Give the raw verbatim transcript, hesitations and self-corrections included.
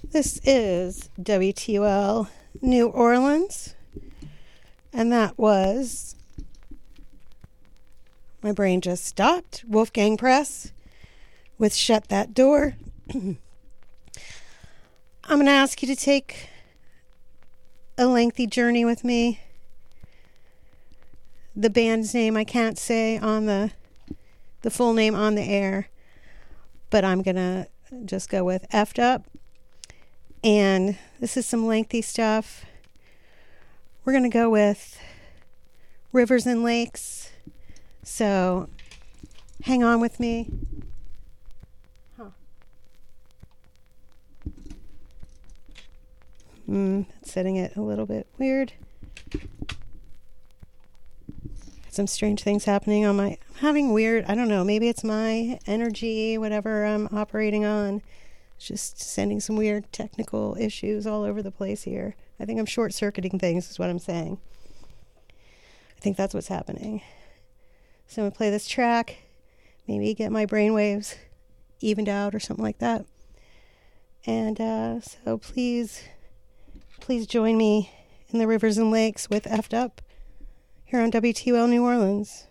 This is W T U L New Orleans, and that was, my brain just stopped, Wolfgang Press with Shut That Door. I'm going to ask you to take a lengthy journey with me. The band's name I can't say on the the full name on the air, but I'm going to just go with Effed Up. And this is some lengthy stuff. We're going to go with Rivers and Lakes. So hang on with me. Huh. Mm, setting it a little bit weird. Some strange things happening on my, I'm having weird, I don't know, maybe it's my energy, whatever I'm operating on. Just sending some weird technical issues all over the place here. I think I'm short-circuiting things is what I'm saying. I think that's what's happening. So I'm going to play this track, maybe get my brainwaves evened out or something like that. And uh, so please, please join me in the Rivers and Lakes with Effed Up here on W T U L New Orleans.